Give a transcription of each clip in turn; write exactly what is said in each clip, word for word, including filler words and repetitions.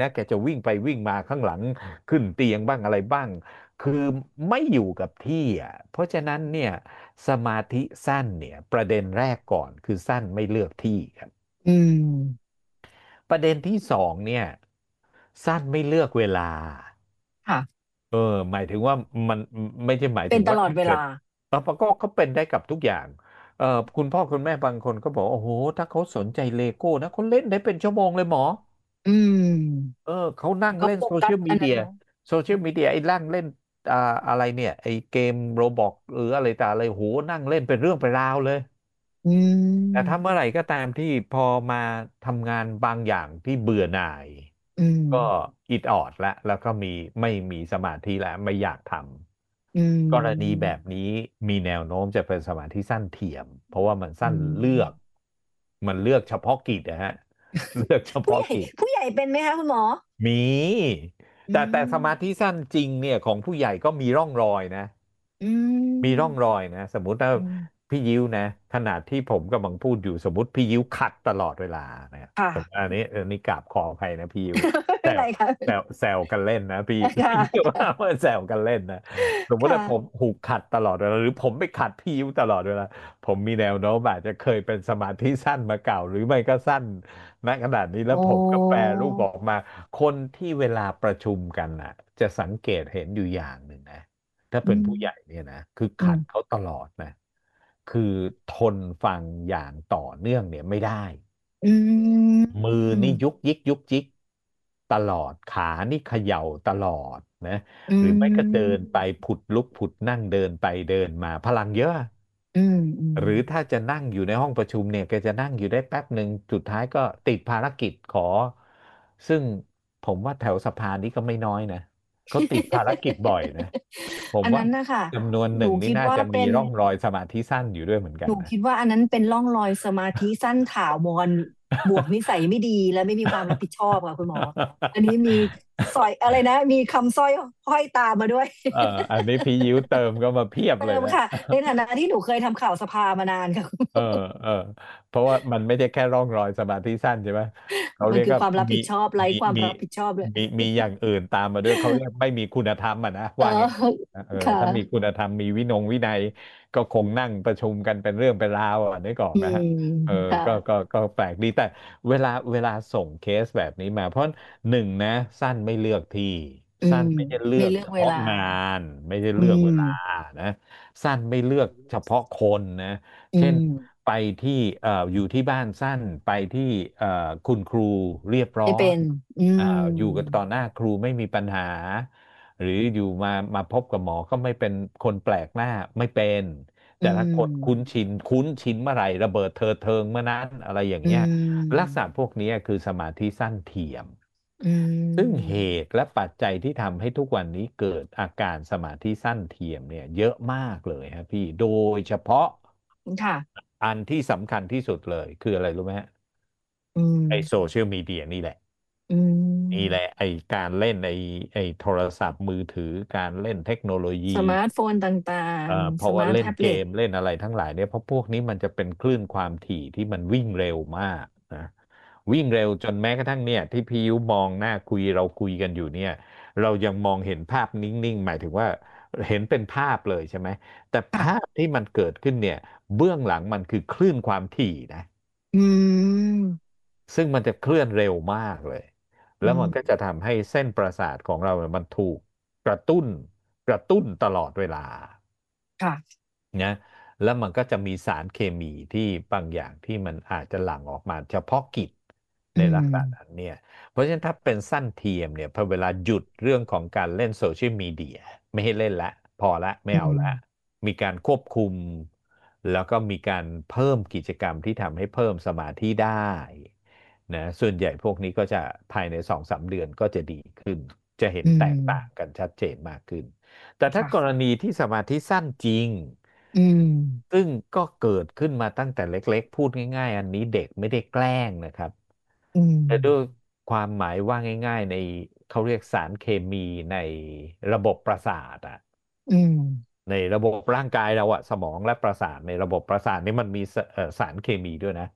นะแกจะวิ่งไปวิ่งมาข้างหลังขึ้นเตียงบ้างอะไรบ้างคือไม่อยู่กับที่อ่ะเพราะฉะนั้นเนี่ยสมาธิสั้นเนี่ยประเด็นแรกก่อนคือสั้นไม่เลือกที่ครับอืมประเด็นที่สองเนี่ยสั้นไม่เลือกเวลาค่ะเออหมายถึงว่ามันไม่ใช่หมายถึเป็นงตลอดเวลาว่าถ้าเกิดเออก็ก็เป็นได้กับทุกอย่างเออคุณพ่อคุณแม่บางคนก็บอกโอ้โหถ้าเขาสนใจเลโก้นะเขาเล่นได้เป็นชั่วโมงเลยหมออืมเออเขานั่งเล่นก็โฟกัสโซเชียลมีเดียอันนั้นเนาะโซเชียลมีเดียไอ้นั่งเล่นอ่าอะไรเนี่ยไอ้เกมโรบอกหรืออะไรแต่อะไรโหนั่งเล่นเป็นเรื่องเป็นราวเลยอืแต่ถ้ามเมื่อไหร่ก็ตามที่พอมาทำงานบางอย่างที่เบื่อหน่ายอืมก็อิดออดแล้วแล้วก็มีไม่มีสมาธิแล้วไม่อยากทอืำ กรณีมแบบนี้มีแนวโน้มจะเป็นสมาธิสั้นเทียมเพราะว่ามันอืสั้นเลือกมมันเลือกเฉพาะกิจนะฮะเลือกเฉผู้ใหญ่พาะกิจผู้ใหญ่เป็นไหมคะคุณหมอมีอืแต่แต่สมาธิมสั้นจริงเนี่ยของผู้ใหญ่ก็มีร่องรอยนะอืมีร่องรมอยนะสมมุติถ้าอืมพี่ยิ้วนะขนาดที่ผมกำลังพูดอยู่สมมติพี่ยิ้วขัดตลอดเวลานะค่ะสมมติอันนี้อันนี้กราบขออภัยนะพี่ยิ้วไม่แซวเป็นไรค่ะแซวแซวกันเล่นนะพี่ค่พี่ยิ้วว่าะแซวกันเล่นนะสมมติว่าผมค่ะถูกขัดตลอดเวลาหรือผมไปขัดพี่ยิ้วตลอดเวลาผมมีแนวโน้มอาจจะเคยเป็นสมาธิสั้นมาเก่าหรือไม่ก็สั้นณขนาดนี้แล้วโอ้ผมก็แปรรูปออกมาคนที่เวลาประชุมกันน่ะจะสังเกตเห็นอยู่อย่างหนึ่งนะ ถ้าอืมเป็นผู้ใหญ่เนี่ยนะคืออืมขัดเขาตลอดนะคือทนฟังอย่างต่อเนื่องเนี่ยไม่ได้อืมมือนี่ยุกยิกยุกยิกตลอดขานี่เขย่าตลอดนะอืหรือไม่ก็เดินมไปผุดลุกผุดนั่งเดินไปเดินมาพลังเยอะอืมอืมหรือถ้าจะนั่งอยู่ในห้องประชุมเนี่ยแกจะนั่งอยู่ได้แป๊บหนึ่งสุดท้ายก็ติดภารกิจขอซึ่งผมว่าแถวสภานี้ก็ไม่น้อยนะเขาติดภารกิจบ่อยนะผอันมว่านั้นนะคะจำนวนหนึ่งนี่หนูคิดน่าจะมีว่าเป็นร่องรอยสมาธิสั้นอยู่ด้วยเหมือนหนูกันนะคิดว่าอันนั้นเป็นร่องรอยสมาธิสั้นถาวรบวกนิสัยไม่ดีและไม่มีความรับผิดชอบค่ะคุณหมออันนี้มีสอยอะไรนะมีคำสร้อยห้อยตามมาด้วยเอออันนี้พี่ยิ้วเติมก็มาเพียบเติเลยนะมค่ะในฐานะที่หนูเคยทำข่าวสภามานานค่ะคุณหเออมอเออเพราะว่ามันไม่ใช่แค่ร่องรอยสมาธิสั้นใช่ไหมเขามันคือเรียกว่ามีความรับผิดชอบไร้มีมีความรับผิดชอบเลยมีมีอย่างอื่นตามมาด้วยเขาเรียกไม่มีคุณธรรมอ่ะนะเออว่าง่ายๆนะเออค่ะถ้ามีคุณธรรมมีวินงวินัยก็คงนั่งประชุมกันเป็นเรื่องเป็นราวอ่ะนึกออกอืนะฮะมเออค่ะก็ก็ก็แปลกดีแต่เวลาเวลาส่งเคสแบบนี้มาเพราะหนึ่งนะสั้นไม่เลือกที่อืมสั้นไม่ใช่เลืไม่อกเฉพาะเลือกเวลางานไม่ใช่อืเลือกเวมลานะสั้นไม่เลือกเฉพาะคนนะอืเช่นมไปที่เอ่ออยู่ที่บ้านสั้นไปที่เอ่อคุณครูเรียบร้อยไม่เป็นอือ่ามอยู่กับต่อหน้าครูไม่มีปัญหาหรืออยู่มามาพบกับหมอก็ไม่เป็นคนแปลกหน้าไม่เป็นอืแต่ถ้าคนคุ้นมชินคุ้นชินเมื่อไหร่ระเบิดเถิดเทิงเมื่อนั้นอะไรอย่างอืเงี้ยลักษณะมพวกนี้คือสมาธิสั้นเทียมอืซึ่งเหมตุและปัจจัยที่ทำให้ทุกวันนี้เกิดอาการสมาธิสั้นเทียมเนี่ยเยอะมากเลยครับพี่โดยเฉพาะค่ะอันที่สำคัญที่สุดเลยคืออะไรรู้ไหมฮะอืมไอโซเชียลมีเดียนี่แหละอืนี่แหละมไอการเล่นไอไอโทรศัพท์มือถือการเล่นเทคโนโลยีสมาร์ทโฟนต่าเอ่องเพราะว่าๆสมาร์ทเล่นเกแท็บเล็ตมเล่นอะไรทั้งหลายเนี่ยเพราะพวกนี้มันจะเป็นคลื่นความถี่ที่มันวิ่งเร็วมากนะวิ่งเร็วจนแม้กระทั่งเนี่ยที่พี่ยุมองหน้าคุยเราคุยกันอยู่เนี่ยเรายังมองเห็นภาพนิ่งๆหมายถึงว่าเห็นเป็นภาพเลยใช่ไหมแต่ภาพค่ะที่มันเกิดขึ้นเนี่ยเบื้องหลังมันคือคลื่นความถี่นะอืมซึ่งมันจะเคลื่อนเร็วมากเลย แล้อืวมันก็จะมทำให้เส้นประสาทของเราเนี่ยมันถูกกระตุ้นกระตุ้นตลอดเวลาค่ะนะแล้วมันก็จะมีสารเคมีที่บางอย่างที่มันอาจจะหลั่งออกมาเฉพาะกิจอืในลักษณะนั้นมเนี่ยเพราะฉะนั้นถ้าเป็นสั้นเทียมเนี่ยพอเวลาหยุดเรื่องของการเล่นโซเชียลมีเดียไม่ให้เล่นละพอละไม่อืเอาละมมีการควบคุมแล้วก็มีการเพิ่มกิจกรรมที่ทำให้เพิ่มสมาธิได้นะส่วนใหญ่พวกนี้ก็จะภายในสองสามเดือนก็จะดีขึ้นจะเห็นอืแตกต่างมกันชัดเจนมากขึ้นแต่ถ้ากรค่ะณีที่สมาธิสั้นจริงอืมซึ่งก็เกิดขึ้นมาตั้งแต่เล็กๆพูดง่ายๆอันนี้เด็กไม่ได้แกล้งนะครับอืมแต่ด้วยความหมายว่าง่ายๆในเขาเรียกสารเคมีในระบบประสาทอะอืมในระบบร่างกายเราอะสมองและประสาทในระบบประสาทนี่มันมีสเอ่อสารเคมีด้วยนะ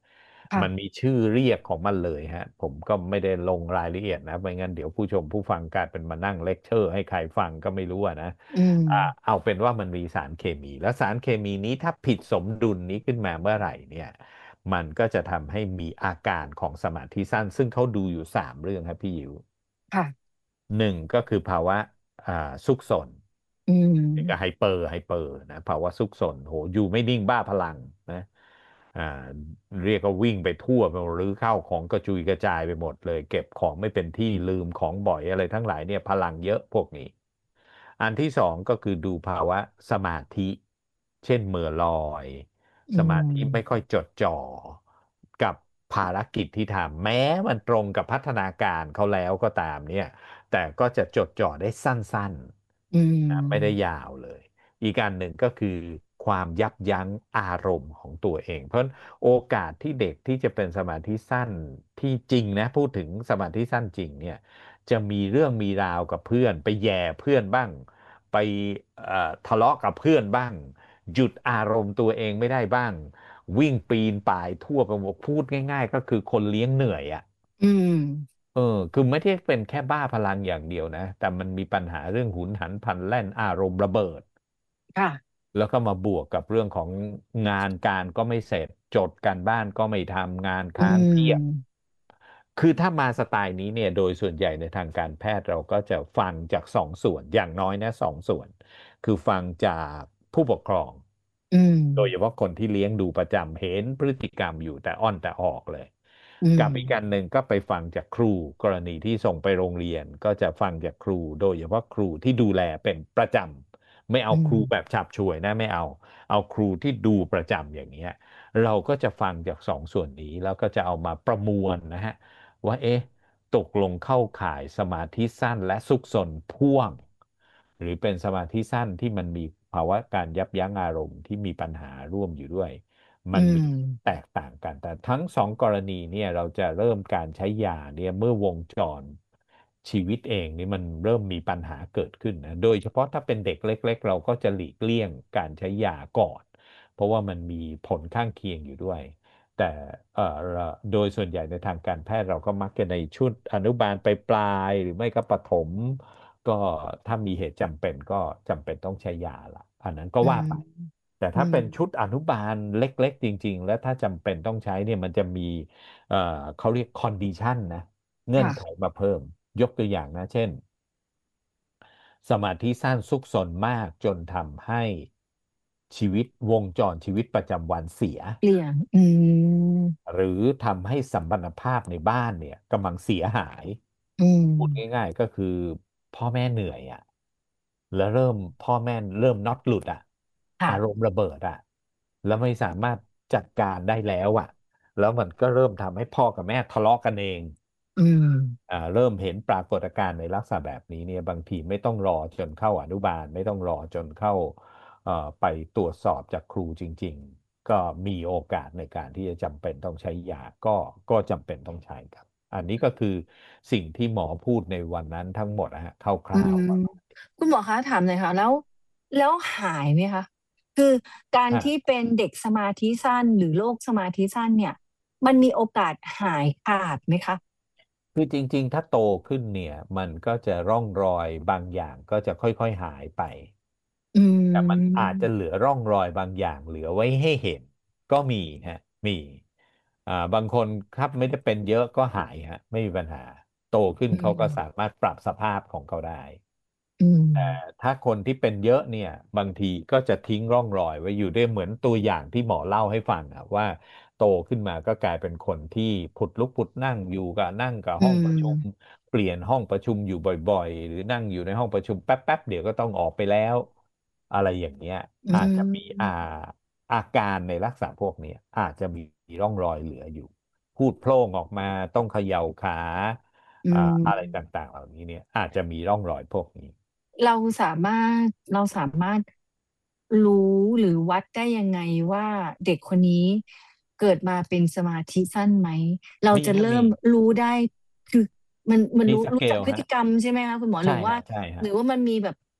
มันค่ะมีชื่อเรียกของมันเลยฮะผมก็ไม่ได้ลงรายละเอียดนะไม่งั้นเดี๋ยวผู้ชมผู้ฟังกลายเป็นมานั่งเลคเชอร์ให้ใครฟังก็ไม่รู้อะนะอืมอ่าเอาเป็นว่ามันมีสารเคมีแล้วสารเคมีนี้ถ้าผิดสมดุลนี้ขึ้นมาเมื่อไหร่เนี่ยมันก็จะทำให้มีอาการของสมาธิสั้นซึ่งเขาดูอยู่สามเรื่องครับพี่ยิวค่ะหนึ่งก็คือภาวะอ่าซุกซนอืนี่ก็ไฮมเปอร์ไฮเปอร์นะภาวะซุกซนโหอยู่ไม่นิ่งบ้าพลังนะอ่าเรียกว่าวิ่งไปทั่วไปหมดรื้อข้าวของกระจุยกระจายไปหมดเลยเก็บของไม่เป็นที่ลืมของบ่อยอะไรทั้งหลายเนี่ยพลังเยอะพวกนี้อันที่สองก็คือดูภาวะสมาธิเช่นเหม่อลอยอืสมาธิไม่ค่มอยจดจ่อกับภารกิจที่ทำแม้มันตรงกับพัฒนาการเขาแล้วก็ตามเนี่ยแต่ก็จะจดจ่อได้สั้นอืๆนะไม่ได้มยาวเลย อีกอันหนึ่งก็คือความยับยั้งอารมณ์ของตัวเองเพราะโอกาสที่เด็กที่จะเป็นสมาธิสั้นที่จริงนะพูดถึงสมาธิสั้นจริงเนี่ยจะมีเรื่องมีราวกับเพื่อนไปแย่เพื่อนบ้างไปเอ่อทะเลาะกับเพื่อนบ้างหยุดอารมณ์ตัวเองไม่ได้บ้างวิ่งปีนป่ายทั่วไปหมดพูดง่ายๆก็คือคนเลี้ยงเหนื่อยอ่ะอืมเออคือไม่ได้เป็นแค่บ้าพลังอย่างเดียวนะแต่มันมีปัญหาเรื่องหุนหันพลันแล่นอารมณ์ระเบิดค่ะแล้วก็มาบวกกับเรื่องของงานการก็ไม่เสร็จจดการบ้านก็ไม่ทำงานอืค้างเพียบมคือถ้ามาสไตล์นี้เนี่ยโดยส่วนใหญ่ในทางการแพทย์เราก็จะฟังจากสองส่วนอย่างน้อยนะสองส่วนคือฟังจากผู้ปกครองอืมโดยเฉพาะคนที่เลี้ยงดูประจำเห็นพฤติกรรมอยู่แต่อ้อนแต่ออกเลยอืมกับอีกการหนึ่งก็ไปฟังจากครูกรณีที่ส่งไปโรงเรียนก็จะฟังจากครูโดยเฉพาะครูที่ดูแลเป็นประจำไม่เอาอืมครูแบบฉับฉวยนะไม่เอาเอาครูที่ดูประจำอย่างเงี้ยเราก็จะฟังจากสองส่วนนี้แล้วก็จะเอามาประมวลนะฮะว่าเอ๊ะตกลงเข้าข่ายสมาธิสั้นและซุกซนพ่วงหรือเป็นสมาธิสั้นที่มันมีภาวะการยับยั้งอารมณ์ที่มีปัญหาร่วมอยู่ด้วยอืมันมีมแตกต่างกันแต่ทั้งสองกรณีเนี่ยเราจะเริ่มการใช้ยาเนี่ยเมื่อวงจรชีวิตเองนี่มันเริ่มมีปัญหาเกิดขึ้นนะโดยเฉพาะถ้าเป็นเด็กเล็กๆเราก็จะหลีกเลี่ยงการใช้ยาก่อนเพราะว่ามันมีผลข้างเคียงอยู่ด้วยแต่เอ่อเราโดยส่วนใหญ่ในทางการแพทย์เราก็มักจะในชุดอนุบาลไปปลายๆหรือไม่ก็ประถมก็ถ้ามีเหตุจำเป็นก็จำเป็นต้องใช้ยาละอันนั้นก็อืมว่าไป แต่อืมถ้าเป็นชุดอนุบาลเล็กๆจริงๆ แล้วถ้าจำเป็นต้องใช้เนี่ยมันจะมีเอ่อเขาเรียกคอนดิชันนะเงื่อนไขค่ะมาเพิ่มยกตัวอย่างนะเช่นสมาธิสั้นซุกซนมากจนทำให้ชีวิตวงจรชีวิตประจำวันเสียเปลี่ยนอืมหรือทำให้สัมพันธภาพในบ้านเนี่ยกำลังเสียหายอืมพูดง่ายๆก็คือพ่อแม่เหนื่อยอ่ะแล้วเริ่มพ่อแม่เริ่มน็อตหลุดอ่ะค่ะอารมณ์ระเบิดอ่ะแล้วไม่สามารถจัดการได้แล้วอ่ะแล้วมันก็เริ่มทำให้พ่อกับแม่ทะเลาะกันเองอืมอ่าเริ่มเห็นปรากฏการณ์ในลักษณะแบบนี้เนี่ยบางทีไม่ต้องรอจนเข้าอนุบาลไม่ต้องรอจนเข้า เอ่อไปตรวจสอบจากครูจริงๆก็มีโอกาสในการที่จะจำเป็นต้องใช้ยาก็ก็จำเป็นต้องใช้ครับอันนี้ก็คือสิ่งที่หมอพูดในวันนั้นทั้งหมดนะฮะคอืร่าวมคุณหมอคะถามหน่อยค่ะแล้วแล้วหายไหมคะคือการๆอ่ะที่เป็นเด็กสมาธิสั้นหรือโรคสมาธิสั้นเนี่ยมันมีโอกาสหายขาดไหมคะคือจริงๆถ้าโตขึ้นเนี่ยมันก็จะร่องรอยบางอย่างก็จะค่อยๆหายไปอืแต่มันอาจมจะเหลือร่องรอยบางอย่างเหลือไว้ให้เห็นก็มีฮะมีอ่าบางคนครับไม่ได้เป็นเยอะก็หายฮะไม่มีปัญหาโตขึ้นอืเขาก็สามมารถปรับสภาพของเขาได้อืมแต่ถ้าคนที่เป็นเยอะเนี่ยบางทีก็จะทิ้งร่องรอยไว้อยู่ได้วยเหมือนตัวอย่างที่หมอเล่าให้ฟังอะว่าโตขึ้นมาก็กลายเป็นคนที่ผุดลุกผุดนั่งอยู่กับนั่งกับอืห้องประชุมมเปลี่ยนห้องประชุมอยู่บ่อยๆหรือนั่งอยู่ในห้องประชุมแป๊บๆเดี๋ยวก็ต้องออกไปแล้วอะไรอย่างเงี้ยอือาจจะมีอามอาการในลักษณะพวกนี้อาจจะมีร่องรอยเหลืออยู่พูดโพล่งออกมาต้องเขย่าขาอือ่าอะไรตม่างๆเหล่านี้เนี่ยอาจจะมีร่องรอยพวกนี้เราสามารถเราสามารถรู้หรือวัดได้ยังไงว่าเด็กคนนี้เกิดมาเป็นสมาธิสั้นไหมเรามีฮะมีจะเริ่มรู้ได้คือมันมันมีรู้รู้สเกลฮะจากพฤติกรรมใช่ไหมคะคุณหมอหใช่รือว่าฮะใช่ฮะหรือว่ามันมีแบบ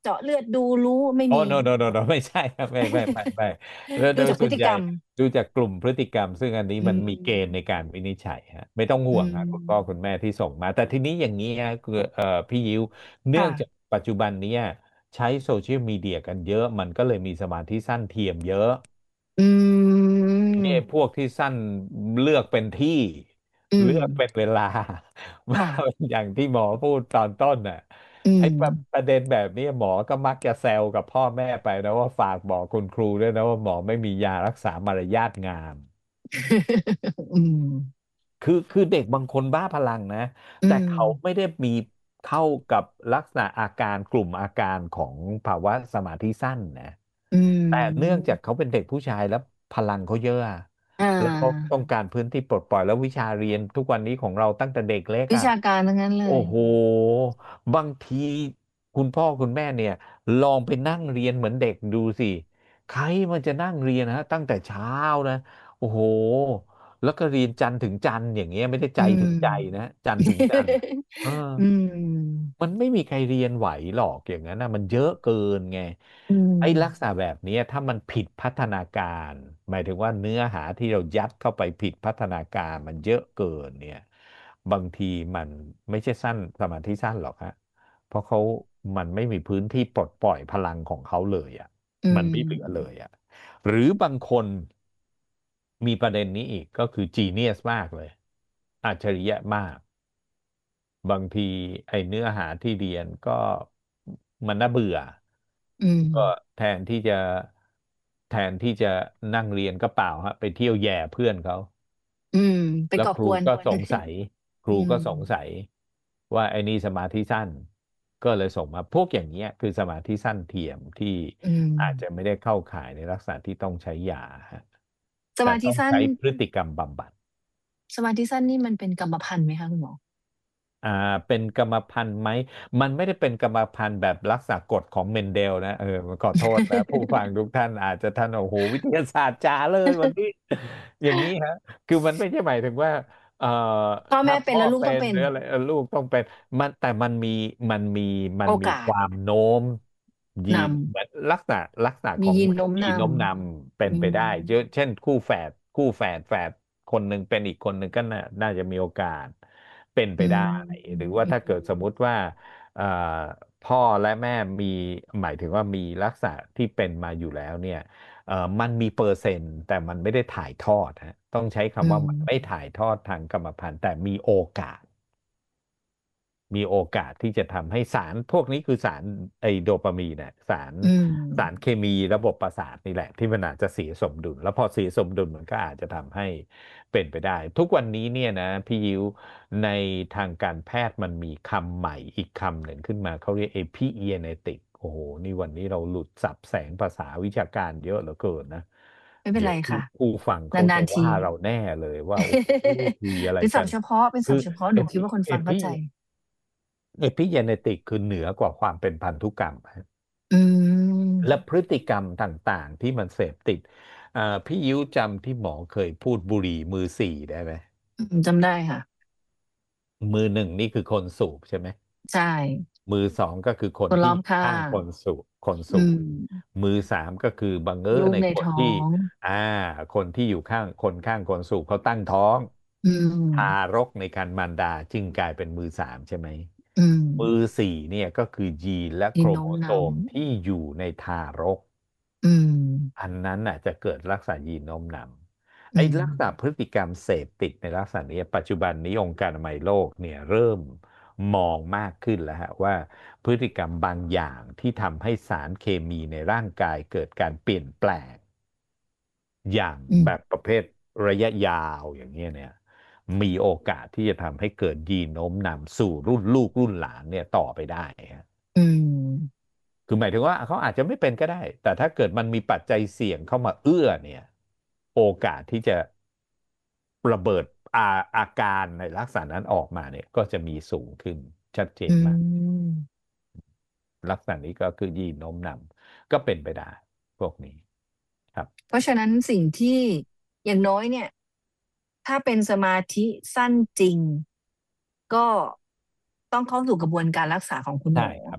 เจาะเลือดดูรู้ไม่โอ้มี no no no no ไม่ใช่ครับไม่ไม่ไม่ไม่แล้วโดดูจากพยส่วนใหญ่ฤติกรรมดูจากกลุ่มพฤติกรรมซึ่งอันนี้อืมันมีเกณฑ์ในมการวินิจฉัยฮะไม่ต้องอืห่วงฮะคุณพ่อคุณมแม่ที่ส่งมาแต่ทีนี้อย่างนี้ฮะคือเอ่อพี่ยิวเนื่องจากค่ะปัจจุบันเนี้ยใช้โซเชียลมีเดียกันเยอะมันก็เลยมีสมาธิสั้นเทียมเยอะอืนี่ไอ้พมวกที่สั้นเลือกเป็นที่อืมเลือกเป็นเวลาค่ะอย่างที่หมอพูดตอนต้นน่ะอืไอ้มประประเด็นแบบนี้หมอก็มักจะแซวกับพ่อแม่ไปนะว่าฝากบอกคุณครูด้วยนะว่าหมอไม่มียารักษามารยาทงามอืมคือคือเด็กบางคนบ้าพลังนะอืมแต่เขาไม่ได้มีเข้ากับลักษณะอาการกลุ่มอาการของภาวะสมาธิสั้นนะอืแต่เนื่องมจากเขาเป็นเด็กผู้ชายแล้วพลังเขาเยอะอะอ่แล้วเขาาต้องการพื้นที่ปลดปล่อยแล้ววิชาเรียนทุกวันนี้ของเราตั้งแต่เด็กเล็กวิอ่ะชาการทั้งนั้นเลยโอ้โหบางทีคุณพ่อคุณแม่เนี่ยลองไปนั่งเรียนเหมือนเด็กดูสิใครมันจะนั่งเรียนนะตั้งแต่เช้านะโอ้โหแล้วก็เรียนจันทร์ถึงจันทร์อย่างเงี้ยไม่ได้ใจอืถึงใจมนะจันทร์ถึงจันทร์อะเอออืมมันไม่มีใครเรียนไหวหรอกอย่างนั้นนะมันเยอะเกินไงอืไอ้ลักษมณะแบบนี้ถ้ามันผิดพัฒนาการหมายถึงว่าเนื้อหาที่เรายัดเข้าไปผิดพัฒนาการมันเยอะเกินเนี่ยบางทีมันไม่ใช่สั้นสมาธิสั้นหรอกฮะเพราะเขามันไม่มีพื้นที่ปลดปล่อยพลังของเขาเลยอ่ะอืมันไม่เหลือเลมยอ่ะหรือบางคนมีประเด็นนี้อีกก็คือจีเนียสมากเลยอัจฉริยะมาก บางทีไอ้เนื้อหาที่เรียนก็มันน่าเบื่ออืมก็แทนที่จะแทนที่จะนั่งเรียนก็เปล่าฮะไปเที่ยวแย่เพื่อนเขาอืมไปแล้วครูก่อกวนก็สงสัยครูอืก็มสงสัยว่าไอ้นี่สมาธิสั้นก็เลยส่งมาพวกอย่างเงี้ยคือสมาธิสั้นเทียมที่อืมอาจจะไม่ได้เข้าข่ายในลักษณะที่ต้องใช้ยาฮะสแต่มาธิสั้นต้องใช้พฤติกรรมบำบัดสมาธิสั้นนี่มันเป็นกรรมพันธุ์ไหมคะคุณหมออ่าเป็นกรรมพันธุ์ไหมมันไม่ได้เป็นกรรมพันธุ์แบบรักษากฎของเมนเดลนะเออขอโทษนะผู้ฟังทุกท่านอาจจะท่านโอ้โหวิทยาศาสตร์จ๋าเลยวันนี้อย่างนี้ฮะคือมันไม่ใช่หมายถึงว่าเอ่อพ่อถ้าพ่อแม่เป็นแล้วลูกเป็ต้องเป็นนหรืออะไรเออลูกต้องเป็นมันแต่มันมีมันมีมันมีโอกาสความโน้มยีนเหมือนลักษณะลักษณะำของมียีนโน้มนยีนโน้มนำเป็ำอืมนไปได้เยอะเช่นคู่แฝดคู่แฝดแฝดคนหนึ่งเป็นอีกคนหนึ่งก็น่าน่าจะมีโอกาส เป็นไปอืได้หรือว่ามถ้าเกิดสมมุติว่าเอ่อพ่อและแม่มีหมายถึงว่ามีลักษณะที่เป็นมาอยู่แล้วเนี่ยเอ่อมันมีเปอร์เซ็นต์แต่มันไม่ได้ถ่ายทอดฮะต้องใช้อืคำว่ามันไม่มถ่ายทอดทางกรรมพันธุ์แต่มีโอกาส มีโอกาสที่จะทำให้สารพวกนี้คือสารไอโดปามีนน่ะสารอืสารเคมมีระบบประสาทนี่แหละที่มันอาจจะเสียสมดุลแล้วพอเสียสมดุลมันก็อาจจะทำให้เป็นไปได้ทุกวันนี้เนี่ยนะพี่ยิวในทางการแพทย์มันมีคำใหม่อีกคำหนึ่งขึ้นมาเขาเรียก epigenetic โอ้โหนี่วันนี้เราหลุดสับแสงภาษาวิชาการเยอะเหลือเกินนะไม่เป็นเดี๋ยวผู้ไรค่ะผู้ฟังเขาจะนานๆทีว่าเราแน่เลยว่าโอ้โหคุยอะไรเป็นศักันพท์เฉพาะเป็นคือศัพท์เฉพาะหนูคิดว่าคนเอพิฟังเข้าใจเอพิเจเนติกคือเหนือกว่าความเป็นพันธุกรรมฮะอืและมพฤติกรรมต่างๆที่มันเสพติดอ่าพี่ยิ้วจำที่หมอเคยพูดบุหรี่มือสี่ได้ไหมอืมจำได้ค่ะมือหนึ่งนี่คือคนสูบใช่ไหมใช่มือสองก็คือคนคนรที่อบข้าข้างคงนสูบคนอืสูบมมือสามก็คือบังเอิญในลูกในท้อคนที่งอ่าคนที่อยู่ข้างคนข้างคนสูบเขาตั้งท้องอืทามรกในครรภ์มารดาจึงกลายเป็นมือสามใช่ไหมอืมมือสี่เนี่ยก็คือยีนและโคดิรนโน้มนโมโซมที่อยู่ในทารกำอืมอันนั้นน่ะจะเกิดลักษณะยีนโน้มนำอืไอ้มลักษณะพฤติกรรมเสพติดในลักษณะนี้ปัจจุบันนี้องค์การอนามัยโลกเนี่ยเริ่มมองมากขึ้นแล้วฮะว่าพฤติกรรมบางอย่างที่ทำให้สารเคมีในร่างกายเกิดการเปลี่ยนแปลงอย่างอืมแบบประเภทระยะยาวอย่างเงี้ยเนี่ยมีโอกาสที่จะทำให้เกิดยีนโน้มนำสู่รุ่นลูกรุ่นหลานเนี่ยต่อไปได้ฮะอืมคือหมายถึงว่าเขาอาจจะไม่เป็นก็ได้ แต่ถ้าเกิดมันมีปัจจัยเสี่ยงเข้ามาเอื้อเนี่ยโอกาสที่จะระเบิดอาอาการในลักษณะนั้นออกมาเนี่ยก็จะมีสูงขึ้นชัดเจอืนมากมลักษณะนี้ก็คือยีนโน้มนำก็เป็นไปได้พวกนี้ครับเพราะฉะนั้นสิ่งที่อย่างน้อยเนี่ยถ้าเป็นสมาธิสั้นจริงก็ต้องเข้าสู่กระบวนการรักษาของคุณหมใช่อครับ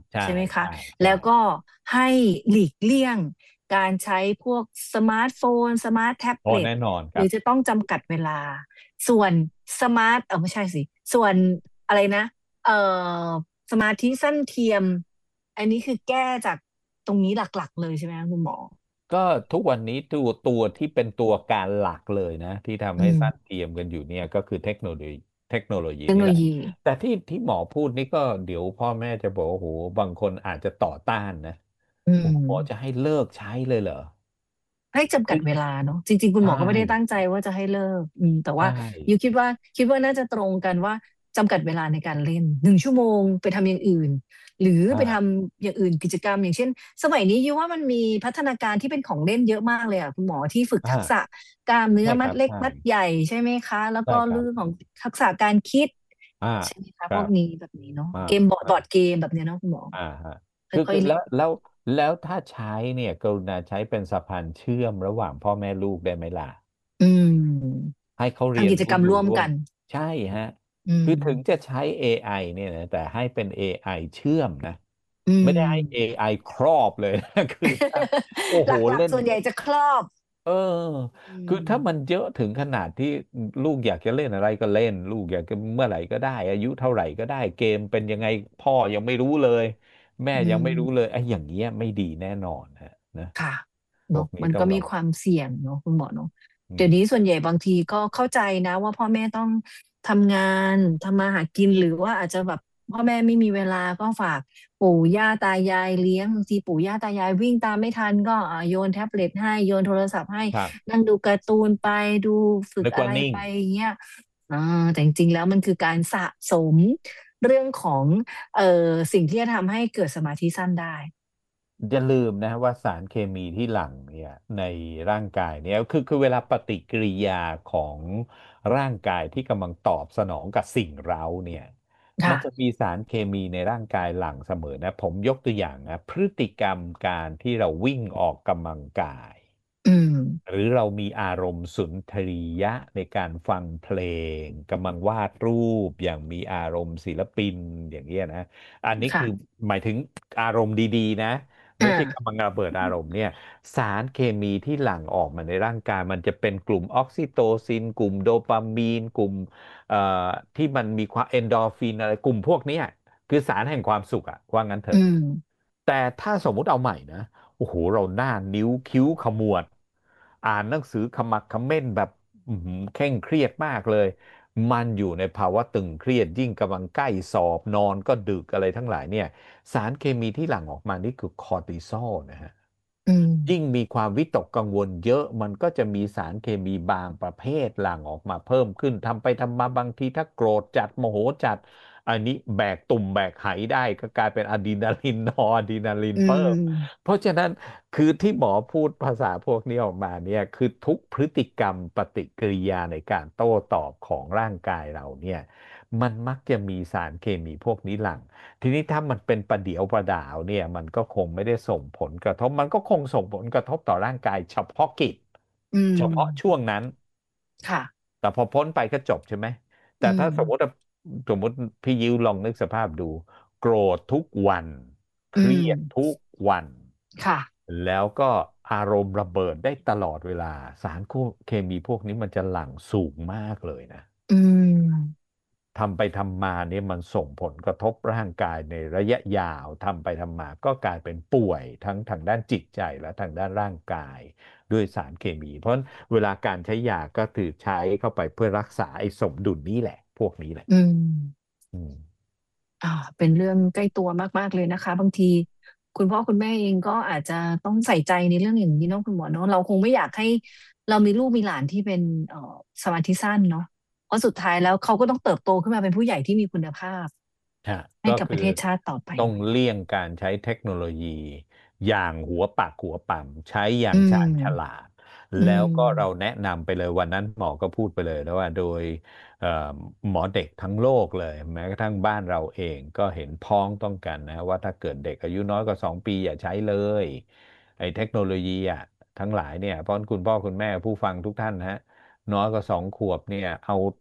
ใช่ใช่ไหมคะใช่ใช่แล้วก็ให้หลีกเลี่ยงการใช้พวกสมาร์ทโฟนสมาร์ทแท็บเล็ตโอ้แน่นอนครับหรือจะต้องจำกัดเวลาส่วนสมาร์ทเออไม่ใช่สิส่วนอะไรนะเอ่อสมาธิสั้นเทียมอันนี้คือแก้จากตรงนี้หลักๆเลยใช่ไหมคะคุณหมอก็ทุกวันนี้ตัวตัวที่เป็นตัวการหลักเลยนะที่ทำอืมให้สั้นเทียมกันอยู่เนี่ยก็คือเทคโนโลยีเทคโนโลยีนี่แหละเทคโนโลยีแต่ที่ที่หมอพูดนี่ก็เดี๋ยวพ่อแม่จะบอกว่าโอ้โหบางคนอาจจะต่อต้านนะอืโอ้โหหมอจะมให้เลิกใช้เลยเหรอให้จำกัคือดเวลาเนาะจริงๆคุณใช่หมอก็ไม่ได้ตั้งใจว่าจะให้เลิกอืมแต่ใช่ว่ายูคิดว่าคิดว่าน่าจะตรงกันว่าจำกัดเวลาในการเล่นหนึ่งชั่วโมงไปทำอย่างอื่นหรือไปทอ่าำอย่างอื่นกิจกรรมอย่างเช่นสมัยนี้ยูว่ามันมีพัฒนาการที่เป็นของเล่นเยอะมากเลยอ่ะคุณหมอที่ฝึกอ่าทักษะกล้ามเนื้อใช่คมัดเล็กรับใช่มัดใหญ่ใช่ไหมคะแล้วก็ใช่ครับเรื่องของทักษะการคิดอ่าใช่ไหมคะครับพวกนี้แบบนี้เนาะอ่าเกมบอร์ดอ่าบอร์ดเกมแบบเนี้ยเนาะคุณหมออ่าฮะคือคือค่อยๆเล่นแล้วแล้วแล้วถ้าใช้เนี่ยกรุณาใช้เป็นสะพานเชื่อมระหว่างพ่อแม่ลูกได้ไหมล่ะอืมให้เขาเรียนรู้ทำกิจกรรมอยู่ร่วมร่วมกันใช่ฮะอืมคือถึงจะใช้ เอ ไอ เนี่ยนะแต่ให้เป็น เอ ไอ เชื่อมนะอืไม่ได้ให้มเอ ไอ ครอบเลยนะคือถ้าโอ้หโหลักเล่นๆส่วนใหญ่จะครอบเอออืคือถ้ามันมเยอะถึงขนาดที่ลูกอยากจะเล่นอะไรก็เล่นลูกอยากจะเมื่อไหร่ก็ได้อายุเท่าไหร่ก็ได้เกมเป็นยังไงพ่อยังไม่รู้เลยแม่อืยังไม่รู้เลยมไอ้อย่างเงี้ยไม่ดีแน่นอนฮะนะค่ะพวกเนาะมันนี้ต้องระวังก็มีความเสี่ยงเนาะคุณหมอเนาะอืมเดี๋ยวนี้ส่วนใหญ่บางทีก็เข้าใจนะว่าพ่อแม่ต้องทำงานทำมาหากินหรือว่าอาจจะแบบพ่อแม่ไม่มีเวลาก็ฝากปู่ย่าตายายเลี้ยงบางทีปู่ย่าตายายวิ่งตามไม่ทันก็อ่าโยนแท็บเล็ตให้โยนโทรศัพท์ให้ครับนั่งดูการ์ตูนไปดูฝึกอะไรไปนึกว่านิ่งอย่างเงี้ยอ่าแต่จริงๆแล้วมันคือการสะสมเรื่องของเอ่อสิ่งที่จะทำให้เกิดสมาธิสั้นได้อย่าลืมนะว่าสารเคมีที่หลั่งเนี่ยในร่างกายเนี่ยคือคือเวลาปฏิกิริยาของร่างกายที่กำลังตอบสนองกับสิ่งเร้าเนี่ยมัค่ะนจะมีสารเคมีในร่างกายหลั่งเสมอนะผมยกตัวอย่างนะพฤติกรรมการที่เราวิ่งออกกำลังกายอืมหรือเรามีอารมณ์สุนทรียะในการฟังเพลงกำลังวาดรูปอย่างมีอารมณ์ศิลปินอย่างเงี้ยนะอันนี้ค่ะคือหมายถึงอารมณ์ดีๆนะไม่อ่าใช่กำลังระเบิดอารมณ์เนี่ยสารเคมีที่หลั่งออกมาในร่างกายมันจะเป็นกลุ่มออกซิโตซินกลุ่มโดปามีนกลุ่มเอ่อที่มันมีความเอนโดรฟินอะไรกลุ่มพวกเนี้ยคือสารแห่งความสุขอะว่างั้นเถอะอืมแต่ถ้าสมมุติเอาใหม่นะ โอ้โหเราหน้านิ้วคิ้วขมวดอ่านหนังสือขมักเขม้นแบบอื้อหือเคร่งเครียดมากเลยมันอยู่ในภาวะตึงเครียดยิ่งกำลังใกล้สอบนอนก็ดึกอะไรทั้งหลายเนี่ยสารเคมีที่หลั่งออกมานี่คือคอร์ติซอลนะฮะอืมยิ่งมีความวิตกกังวลเยอะมันก็จะมีสารเคมีบางประเภทหลั่งออกมาเพิ่มขึ้นทำไปทำมาบางทีถ้าโกรธจัดโมโหจัดอันนี้แบกตุ่มแบกไหได้ก็กลายเป็นอะดรีนาลินนอร์อะดรีนาลินอืเพิ่มมเพราะฉะนั้นคือที่หมอพูดภาษาพวกนี้ออกมาเนี่ยคือทุกพฤติกรรมปฏิกิริยาในการโต้ตอบของร่างกายเราเนี่ยมันมักจะมีสารเคมีพวกนี้หลั่ง ทีนี้ถ้ามันเป็นประเดี๋ยวประดาวเนี่ยมันก็คงไม่ได้ส่งผลกระทบมันก็คงส่งผลกระทบต่อร่างกายเฉพาะกิจอืมเฉพาะช่วงนั้นค่ะแต่พอพ้นไปก็จบใช่ไหมแต่อืมถ้าสมมติว่าสมมติพี่ยิวลองนึกสภาพดูโกรธทุกวันเคอืรีมยดทุกวันค่ะแล้วก็อารมณ์ระเบิดได้ตลอดเวลาสารเคมีพวกนี้มันจะหลั่งสูงมากเลยนะอืมทำไปทำมาเนี่ยมันส่งผลกระทบร่างกายในระยะยาวทำไปทำมาก็กลายเป็นป่วยทั้งทางด้านจิตใจและทางด้านร่างกายด้วยสารเคมีเพราะฉะนั้นเวลาการใช้ยาก็ถือใช้เข้าไปเพื่อรักษาไอ้สมดุลนี้แหละพวกนี้แหละอืมอืมอ่าเป็นเรื่องใกล้ตัวมากๆเลยนะคะบางทีคุณพ่อคุณแม่เองก็อาจจะต้องใส่ใจในเรื่องอย่างนี้เนาะคุณหมอเนาะเราคงไม่อยากให้เรามีลูกมีหลานที่เป็นเอ่อสมาธิสั้นเนาะเพราะสุดท้ายแล้วเขาก็ต้องเติบโตขึ้นมาเป็นผู้ใหญ่ที่มีคุณภาพฮะให้ก็คือกับประเทศชาติต่อไปต้องเลี่ยงการใช้เทคโนโลยีอย่างหัวปักหัวปั๊มใช้อย่าอืงชาญฉลามดอืแล้วก็เรามแนะนำไปเลยวันนั้นหมอก็พูดไปเลยแล้วว่าโดยเอ่อหมอเด็กทั้งโลกเลยแม้กระทั่งบ้านเราเองก็เห็นพ้องต้องกันนะว่าถ้าเกิดเด็กอายุน้อยกว่าสองปีอย่าใช้เลยไอ้เทคโนโลยีอ่ะทั้งหลายเนี่ยเพราะคุณพ่อคุณแม่ผู้ฟังทุกท่านนะฮะ น้อยกว่าสองขวบเนี่ยเอา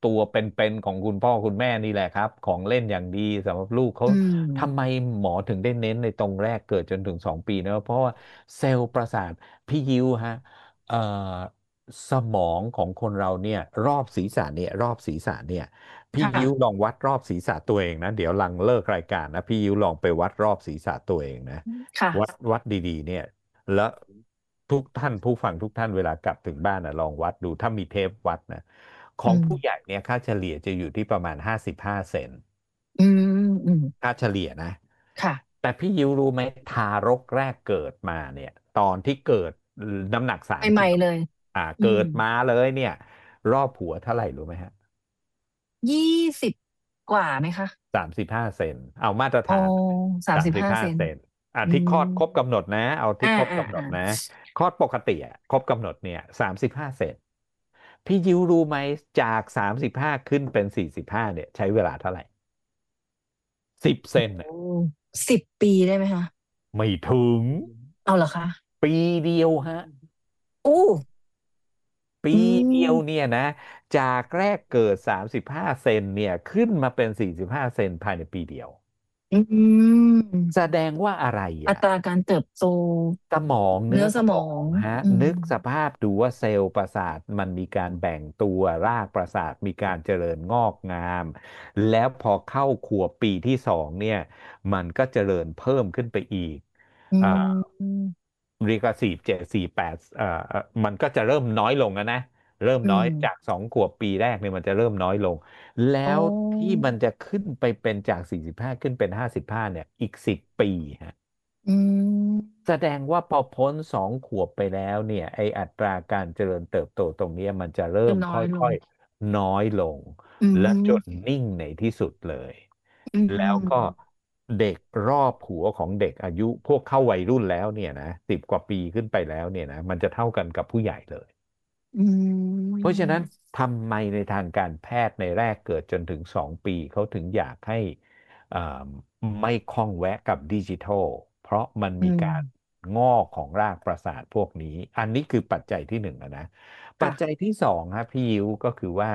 ตัวเป็นๆของคุณพ่อคุณแม่นี่แหละครับของเล่นอย่างดีสำหรับลูกเขาอืทำไมมหมอถึงได้เน้นในตรงแรกเกิดจนถึงสองปีนะเพราะว่าเซลล์ประสาทพี่ยิวฮะเอ่อสมองของคนเราเนี่ยรอบศีรษะเนี่ยรอบศีรษะเนี่ยพี่ค่ะยิวลองวัดรอบศีรษะตัวเองนะเดี๋ยวหลังเลิกรายการนะพี่ยิวลองไปวัดรอบศีรษะตัวเองนะค่ะวัดวัดดีๆเนี่ย แล้วทุกท่านผู้ฟังทุกท่านเวลากลับถึงบ้านนะลองวัดดูถ้ามีเทปวัดนะขออืมงผู้ใหญ่เนี่ยค่าเฉลี่ยจะอยู่ที่ประมาณห้าสิบห้าเซนอืมอืมค่าเฉลี่ยนะค่ะแต่พี่ยิวรู้ไหมทารกแรกเกิดมาเนี่ยตอนที่เกิดน้ำหนักสามกิโลใหม่ๆเลยอ่าอืมเกิดมาเลยเนี่ยรอบหัวเท่าไหร่รู้ไหมฮะยี่สิบกว่าไหมคะสามสิบห้าเซนเอามาตรอ๋อฐานสามสิบสามสิบห้าห้าเซนเซนอ่ะอืที่คลอมดครบกำหนดนะเอาที่อ่าครบอ่าอ่ากำหนดนะคลอดปกติอ่ะครบกำหนดเนี่ยสามสิบห้าเซนพี่ยิวรู้ไหมจากสามสิบห้าขึ้นเป็นสี่สิบห้าเนี่ยใช้เวลาเท่าไหร่สิบเซนโอ้น่ะสิบปีได้ไหมคะไม่ถึงเอาเหรอคะปีเดียวฮะอู้ปีอืเดียวมเนี่ยนะจากแรกเกิดสามสิบห้าเซนเนี่ยขึ้นมาเป็นสี่สิบห้าเซนภายในปีเดียวอืแสมดงว่าอะไรอ่ะอัตราการเติบโตสมองเนื้เนื้ออสมอสมองงฮะอืมนึกสภาพดูว่าเซลล์ประสาทมันมีการแบ่งตัวรากประสาทมีการเจริญงอกงามแล้วพอเข้าขวบปีที่สองเนี่ยมันก็เจริญเพิ่มขึ้นไปอีกอือ่ามเรียกว่าสี่เจ็ดสี่แปดเอ่อเอ่อมันก็จะเริ่มน้อยลงแล้วนะเริ่มอืน้อยจากมสองขวบปีแรกเนี่ยมันจะเริ่มน้อยลงแล้อ๋วที่อมันจะขึ้นไปเป็นจากสี่สิบห้าขึ้นเป็นห้าสิบห้าเนี่ยอีกสิบปีฮะอืมแสดงว่าพอพ้นสองขวบไปแล้วเนี่ยไออัตราการเจริญเติบโตตรงเนี้ยมันจะเริ่จะมคน้อยลง่อยๆน้อยลงอืและจนมนิ่งในที่สุดเลยอืแล้วก็มเด็กรอบหัวของเด็กอายุพวกเข้าวัยรุ่นแล้วเนี่ยนะสิบกว่าปีขึ้นไปแล้วเนี่ยนะมันจะเท่ากันกับผู้ใหญ่เลยอืเพราะฉะนั้นมทำไมในทางการแพทย์ในแรกเกิดจนถึงสองปีเขาถึงอยากให้อ่าไม่คล้องแวะกับดิจิทัลเพราะมันอืมมีการงอกของรากประสาทพวกนี้อันนี้คือปัจจัยที่หนึ่งอะนะปัจจัยค่ะที่สองครับพี่ยิวก็คือว่า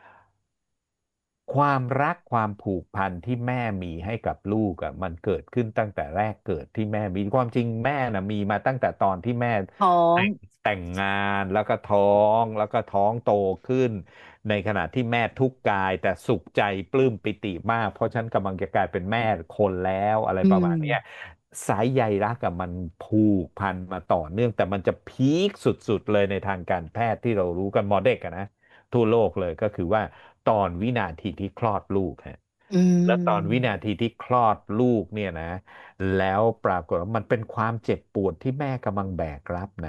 ความรักความผูกพันที่แม่มีให้กับลูกอ่ะมันเกิดขึ้นตั้งแต่แรกเกิดที่แม่มีความจริงแม่น่ะมีมาตั้งแต่ตอนที่แม่ท้องแต่งแต่งงานแล้วก็ท้องแล้วก็ท้องโตขึ้นในขณะที่แม่ทุกข์กายแต่สุขใจปลื้มปิติมากเพราะฉันกำลังจะกลายเป็นแม่คนแล้วอะไรอืประมาณเนี้ยมสายใยรักกับมันผูกพันมาต่อเนื่องแต่มันจะพีคสุดๆเลยในทางการแพทย์ที่เรารู้กันหมอเด็กอะนะ ทั่วโลกเลยก็คือว่าตอนวินาทีที่คลอดลูกฮะอืแล้วตอนวิมนาทีที่คลอดลูกเนี่ยนะแล้วปรากฏว่ามันเป็นความเจ็บปวดที่แม่กำลังแบกรับนะ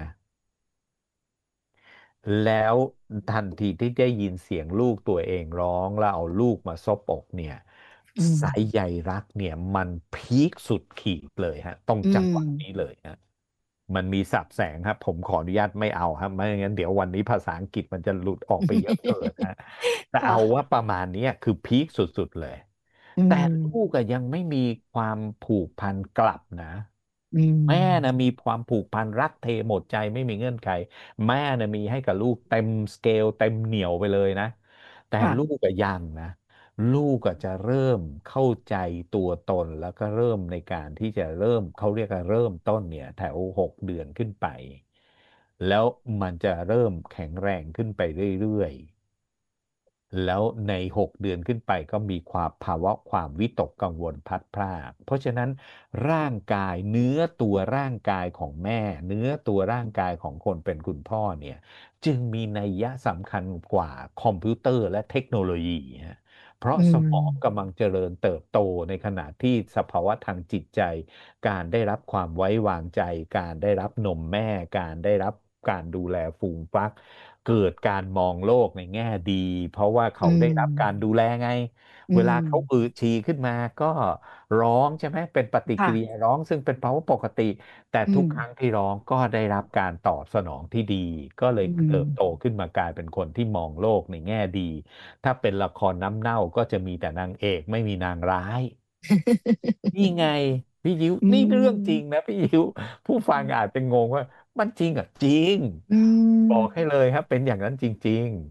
แล้วทันทีที่ได้ยินเสียงลูกตัวเองร้องแล้วเอาลูกมาซบอกเนี่ยอืมสายใยรักเนี่ยมันพีคสุดขีดเลยฮะตรงอืมจังหวะนี้เลยฮะมันมีศัพท์แสงครับผมขออนุญาตไม่เอาครับไม่งั้นเดี๋ยววันนี้ภาษาอังกฤษมันจะหลุดออกไปเยอะเกินฮะแต่เอาค่ะว่าประมาณเนี้ยคือพีคสุดๆเลยอืแต่ลูมกอะยังไม่มีความผูกพันกลับนะอืแม่นะมมีความผูกพันรักเทหมดใจไม่มีเงื่อนไข แม่เนี่ยมีให้กับลูกเต็มสเกลเต็มเหนี่ยวไปเลยนะแต่ค่ะลูกก็ยังนะลูกก็จะเริ่มเข้าใจตัวตนแล้วก็เริ่มในการที่จะเริ่มเขาเรียกว่าเริ่มต้นเนี่ยแถวหกเดือนขึ้นไปแล้วมันจะเริ่มแข็งแรงขึ้นไปเรื่อยๆ แล้วในหกเดือนขึ้นไปก็มีความภาวะความวิตกกังวลพลัดพรากเพราะฉะนั้นร่างกายเนื้อตัวร่างกายของแม่เนื้อตัวร่างกายของคนเป็นคุณพ่อเนี่ยจึงมีนัยยะสำคัญกว่าคอมพิวเตอร์และเทคโนโลยีฮะเพราะอืสมองมกำลังเจริญเติบโตในขณะที่สภาวะทางจิตใจการได้รับความไว้วางใจการได้รับนมแม่การได้รับการดูแลฟูมฟัก เกิดการมองโลกในแง่ดีเพราะว่าอืเขาได้รับการมดูแลไงอืเวลาเขาอืมดฉี่ขึ้นมาก็ร้องใช่ไหมเป็นปฏิกิริยาค่ะร้องซึ่งเป็นภาวะปกติแต่อืมทุกครั้งที่ร้องก็ได้รับการตอบสนองที่ดีก็เลยอืเติบโตมขึ้นมากลายเป็นคนที่มองโลกในแง่ดีถ้าเป็นละครน้ำเน่าก็จะมีแต่นางเอกไม่มีนางร้าย นี่ไงพี่ยิวอืนี่เรื่องจริงมนะพี่ยิวผู้ฟังอาจจะงงว่ามันจริงเหรอ่ะจริงอืบอกให้มเลยครับเป็นอย่างนั้นจริง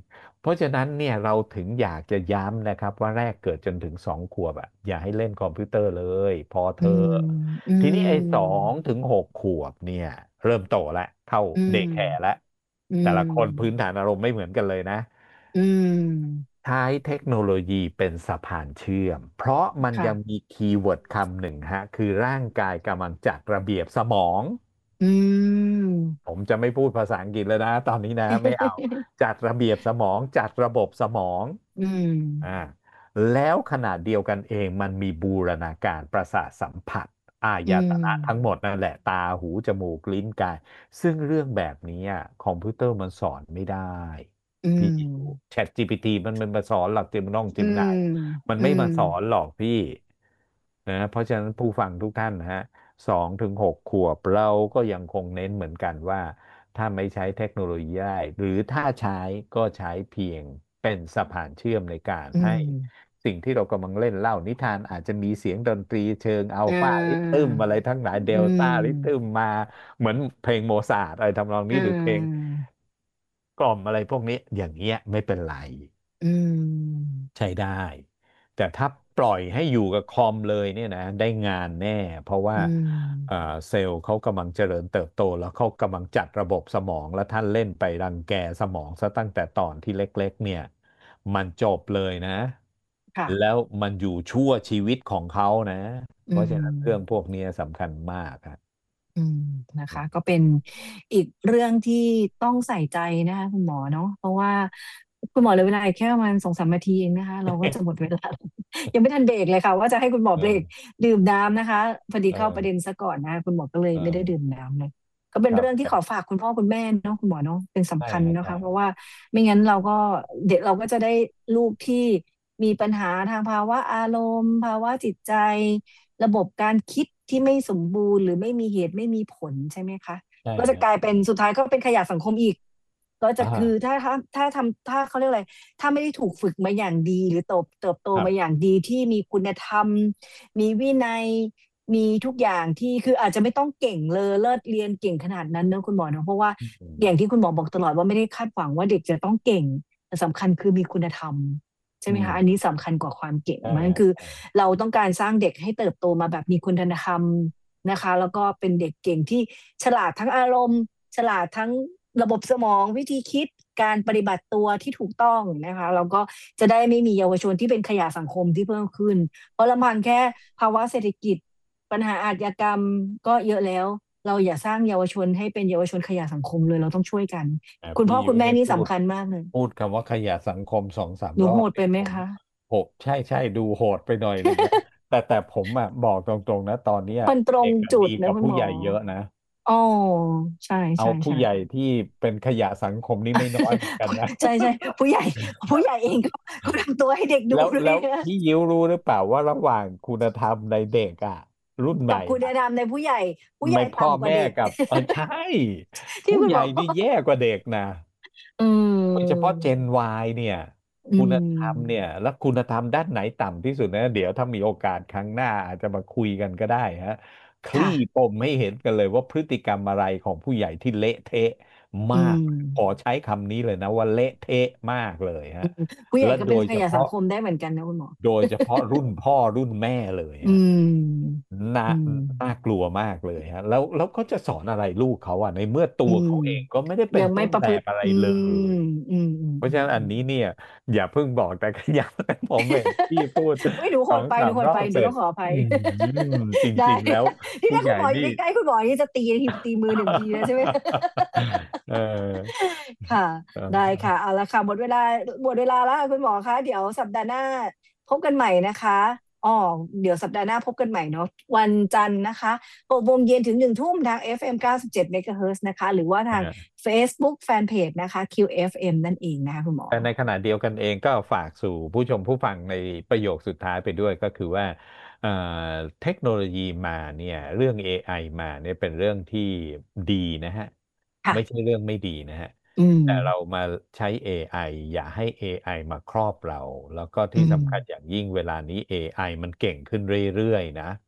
เพราะฉะนั้นเนี่ยเราถึงอยากจะย้ำนะครับว่าแรกเกิดจนถึงสองขวบอะอย่าให้เล่นคอมพิวเตอร์เลยพอเธอือมอืทีนี้ไอ้สองมถึงหกขวบเนี่ยเริ่มโตแล้วเข้าอืเดย์แคร์แล้วมอืแต่ละคนพื้นมฐานอารมณ์ไม่เหมือนกันเลยนะอืมใช้เทคโนโลยีเป็นสะพานเชื่อมเพราะมันยังค่ะมีคีย์เวิร์ดคำหนึ่งฮะคือร่างกายกำลังจัดระเบียบสมองอืมผมจะไม่พูดภาษาอังกฤษแล้วนะตอนนี้นะไม่เอา จัดระเบียบสมองจัดระบบสมองอืมอ่าแล้วขนาดเดียวกันเองมันมีบูรณาการประสาทสัมผัสอายอืตนะทั้งหมมดนั่นแหละตาหูจมูกลิ้นกายซึ่งเรื่องแบบนี้อะคอมพิวเตอร์มันสอนไม่ได้อืพี่มแชท จี พี ที มันมันมาสอนหรอกจิมน้องอืจิมนายมมันอืมไม่มาสอนหรอกพี่นะเพราะฉะนั้นผู้ฟังทุกท่านนะฮะสองถึงหกขวบเราก็ยังคงเน้นเหมือนกันว่า ถ้าไม่ใช้เทคโนโลยีได้หรือถ้าใช้ก็ใช้เพียงเป็นสะพานเชื่อมในการอืให้มสิ่งที่เรากำลังเล่นเล่านิทานอาจจะมีเสียงดนตรีเชิงอัลเฟาริทึออมอะไรทั้งหลายเดอืลต้าริทึมมมาเหมือนเพลงโมซาร์ทอะไรทำนองเนี้หรือเพลงออกล่อมอะไรพวกนี้อย่างเงี้ยไม่เป็นไรอืมใช้ได้ แต่ถ้าปล่อยให้อยู่กับคอมเลยเนี่ยนะได้งานแน่ เพราะว่าอืเอ่อมเซลล์เขากำลังเจริญเติบโตแล้วเขากำลังจัดระบบสมองแล้วท่านเล่นไปรังแกสมองซะตั้งแต่ตอนที่เล็กๆเนี่ยมันจบเลยนะค่ะแล้วมันอยู่ชั่วชีวิตของเขานะอืเพราะฉะนั้นเรื่องพมวกนี้สำคัญมากครับอืมนะคะก็เป็นอีกเรื่องที่ต้องใส่ใจนะคะคุณหมอเนาะเพราะว่าคุณหมอเหลือเวลาอีกแค่ประมาณสองสามนาทีเองนะคะเราก็จะหมดเวลายังไม่ทันเบรกเลยค่ะว่าจะให้คุณหมอเอเบรกอดื่มน้ำนะคะพอดีเอเข้าประเด็นอซะก่อนนะคะคุณหมอก็เลยเอไม่ได้ดื่มอน้ำเลยก็เป็นครับเรื่องที่ขอฝากคุณพ่อคุณแม่เนาะคุณหมอเนาะเป็นใช่สำคัญฮะใช่นะคะเพราะว่าไม่งั้นเราก็เด็กเราก็จะได้ลูกที่มีปัญหาทางภาวะอารมณ์ภาวะจิตใจ ระบบการคิดที่ไม่สมบูรณ์หรือไม่มีเหตุไม่มีผลใช่ไหมคะใช่ก็จะฮะกลายเป็นสุดท้ายก็เป็นขยะสังคมอีกก็จะอ่าคือถ้าถ้าถ้าทำถ้าเขาเรียกอะไรถ้าไม่ได้ถูกฝึกมาอย่างดีหรือเติบเติบโตครับมาอย่างดีที่มีคุณธรรมมีวินัยมีทุกอย่างที่คืออาจจะไม่ต้องเก่งเลยเลิศเรียนเก่งขนาดนั้นเนอะคุณหมอเนอะเพราะว่าอือย่างที่มคุณหมอบอกตลอดว่าไม่ได้คาดหวังว่าเด็กจะต้องเก่งแต่สำคัญคือมีคุณธรรมใช่อืมไหมคะอันนี้สำคัญกว่าความเก่งใช่มันคือฮะใช่เราต้องการสร้างเด็กให้เติบโตมาแบบมีคุณธรรมนะคะแล้วก็เป็นเด็กเก่งที่ฉลาดทั้งอารมณ์ฉลาดทั้งระบบสมองวิธีคิดการปฏิบัติตัวที่ถูกต้องนะคะแล้วก็จะได้ไม่มีเยาวชนที่เป็นขยะสังคมที่เพิ่มขึ้นเพราะลำพังแค่ภาวะเศรษฐกิจปัญหาอาชญากรรมก็เยอะแล้วเราอย่าสร้างเยาวชนให้เป็นเยาวชนขยะสังคมเลยเราต้องช่วยกันอ่าพี่ยุคุณพ่อคุณแม่ได้พูดนี่สำคัญมากเลยพูดคำว่าขยะสังคมสองสามรอหนูโหดบเนี่ยผมไปไหมคะโหใช่ใช่ดูโหดไปหน่อยหนึ่งนะแต่แต่ผมอ่ะบอกตรงๆนะตอนเนี้ยมันตรงเด็กอะดีจุดนะคุณหมอกว่าผู้ใหญ่เยอะนะอ๋อใช่เอาใช่ใช่ผู้ใหญ่ที่เป็นขยะสังคมนี่ไม่น้อยเหมือนกันนะใช่ใช่ผู้ใหญ่ผู้ใหญ่เองก็ก็ทำตัวให้เด็กดูแล้วแล้วด้วยนะพี่ยิ้วรู้หรือเปล่าว่าระหว่างคุณธรรมในเด็กอ่ะรุ่นใหม่กับคุณอะธรรมในผู้ใหญ่ผู้ใหไม่ญ่พ่อแม่ต่ำกว่าเด็กกับเออใช่ที่ผู้ใหญ่คุณบอกนี่แย่กว่าเด็กนะอืโดยเฉพาะม Gen Y เนี่ยอืคุณธรรมเนี่ยมแล้วคุณธรรมด้านไหนต่ำที่สุดนะเดี๋ยวถ้ามีโอกาสครั้งหน้าอาจจะมาคุยกันก็ได้ฮะคลี่ค่ะปมให้เห็นกันเลยว่าพฤติกรรมอะไรของผู้ใหญ่ที่เละเทะอืมากมขอใช้คำนี้เลยนะว่าเละเทะมากเลยฮะอืมผู้ใหญ่และก็เป็นโดยเฉพาะขยะสังคมได้เหมือนกันนะคุณหมอโดยเฉพาะรุ่นพ่อรุ่นแม่เลยอืฮะมน่าอืมน่ากลัวมากเลยฮะแล้วแล้วเขาจะสอนอะไรลูกเขาอ่ะในเมื่อตัอืมวเขาเองก็ไม่ได้เป็ยังไม่นต้นประพฤติแบบอะไรอืเลยมอืมอืมเพราะฉะนั้นอัอืมนนี้เนี่ยอย่าเพิ่งบอกแต่ขยันผมเห็นพี่พูดเฮ้ยหนูสองโหดไปสามรอหนูโหดไปหนูบเสร็จต้องขออภัยอืมจได้ริงๆแล้วที่ผู้ใหญ่ถ้าคุณหมออยู่นี่ใกล้ๆคุณหมอนี่จะตีทีตีมือหนึ่งทีนะใช่ไหมเออค่ะเอได้อค่ะเอาละค่ะหมดเวลาหมดเวลาแล้วค่ะคุณหมอคะเดี๋ยวสัปดาห์หน้าพบกันใหม่นะคะอ๋อเดี๋ยวสัปดาห์หน้าพบกันใหม่เนาะวันจันทร์นะคะหกโมงเย็นถึงหนึ่งทุ่มทาง เอฟ เอ็ม เก้าสิบเจ็ดเมกะเฮิรตซ์นะคะหรือว่าทาง Facebook Fanpage นะคะ คิว เอฟ เอ็ม นั่นเองนะคะคุณหมอแต่ในขณะเดียวกันเองก็ฝากสู่ผู้ชมผู้ฟังในประโยคสุดท้ายไปด้วยก็คือว่าเอ่อเทคโนโลยีมาเนี่ยเรื่อง เอ ไอ มาเนี่ยเป็นเรื่องที่ดีนะฮะค่ะไม่ใช่เรื่องไม่ดีนะฮะอืมแต่เรามาใช้ เอ ไอ อย่าให้ เอ ไอ มาครอบเราแล้วก็อืที่มสำคัญอย่างยิ่งเวลานี้ เอ ไอ มันเก่งขึ้นเรื่อยๆนะ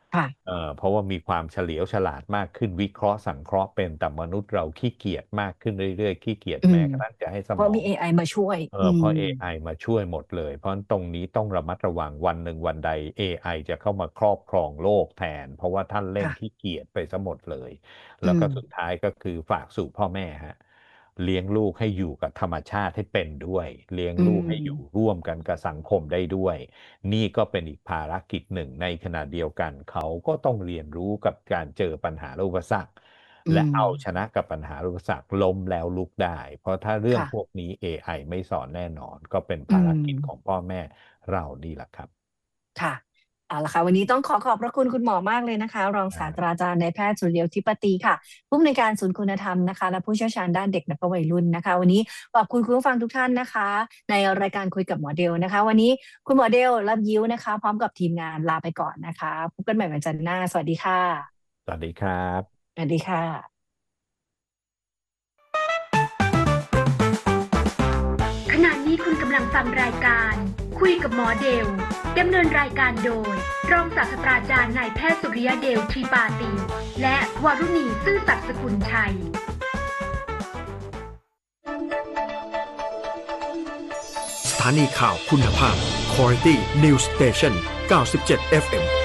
ค่ะเอ่อเพราะว่ามีความเฉลียวฉลาดมากขึ้นวิเคราะห์สังเคราะห์เป็นแต่มนุษย์เราขี้เกียจมากขึ้นเรื่อยๆขี้เกียจอืมแม้กระทั่งจะให้สเพราะมีมองเอ ไอ มาช่วยเออืมอเพราะ เอ ไอ มาช่วยหมดเลย เพราะฉะนั้นตรงนี้ต้องระมัดระวังวันหนึ่งวันใด เอ ไอ จะเข้ามาครอบครองโลกแทน เพราะว่าท่านเล่นค่ะขี้เกียจไปซะหมดเลยอืแล้วก็มสุดท้ายก็คือฝากสู่พ่อแม่ฮะเลี้ยงลูกให้อยู่กับธรรมชาติให้เป็นด้วยเลี้ยงอืลูกให้อยู่มร่วมกันกับสังคมได้ด้วยนี่ก็เป็นอีกภารกิจหนึ่งในขณะเดียวกันเขาก็ต้องเรียนรู้กับการเจอปัญหาและอุปสรรคอืมและเอาชนะกับปัญหาอุปสรรคล้มแล้วลุกได้ เพราะถ้าเรื่องค่ะพวกนี้ เอ ไอ ไม่สอนแน่นอนก็เป็นอืภารมกิจของพ่อแม่เรานี่แหละครับค่ะเอาละค่ะวันนี้ต้องขอขอบพระคุณคุณหมอมากเลยนะคะรองศาสตราจารย์นายแพทย์สุริยทิปตีค่ะผู้อำนวยการศูนย์คุณธรรมนะคะและผู้เชี่ยวชาญด้านเด็กและวัยรุ่นนะคะวันนี้ขอบคุณคุณผู้ฟังทุกท่านนะคะในรายการคุยกับหมอเดลนะคะวันนี้คุณหมอเดลรับยิ้วนะคะพร้อมกับทีมงานลาไปก่อนนะคะพบกันใหม่วันจันทร์หน้าสวัสดีค่ะสวัสดีครับสวัสดีค่ะขณะนี้คุณกำลังฟังรายการคุยกับหมอเดลดำเนินรายการโดยรองศาสตราจารย์นายแพทย์สุริยเดลทรีปาตีและวารุณีซื่อสัตย์สกุลชัยสถานีข่าวคุณภาพ Quality News Station เก้าสิบเจ็ด เอฟ เอ็ม